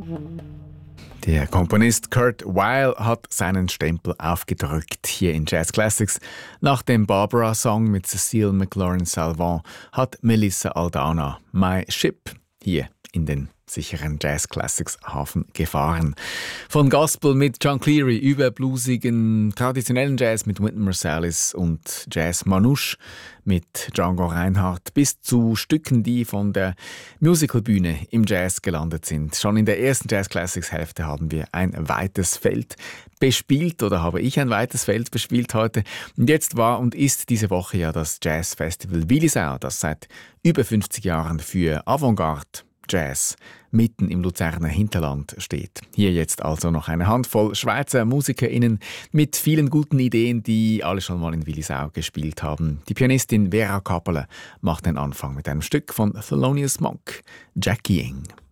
Der Komponist Kurt Weill hat seinen Stempel aufgedrückt hier in Jazz Classics. Nach dem Barbara-Song mit Cecile McLaurin-Salvant hat Melissa Aldana «My Ship» hier in den sicheren Jazz Classics Hafen gefahren. Von Gospel mit John Cleary über bluesigen, traditionellen Jazz mit Wynton Marsalis und Jazz Manouche mit Django Reinhardt bis zu Stücken, die von der Musicalbühne im Jazz gelandet sind. Schon in der ersten Jazz Classics Hälfte haben wir ein weites Feld bespielt oder habe ich ein weites Feld bespielt heute. Und jetzt war und ist diese Woche ja das Jazz Festival Willisau, das seit über 50 Jahren für Avantgarde Jazz mitten im Luzerner Hinterland steht. Hier jetzt also noch eine Handvoll Schweizer MusikerInnen mit vielen guten Ideen, die alle schon mal in Willisau gespielt haben. Die Pianistin Vera Kappeler macht den Anfang mit einem Stück von Thelonious Monk, Jackie Ing.